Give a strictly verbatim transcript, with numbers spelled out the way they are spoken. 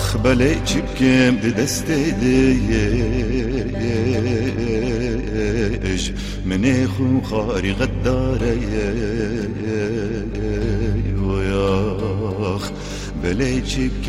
آخ بله چیبکم ده دست دیش من خو خاری غداره ویاخ بله چیبکم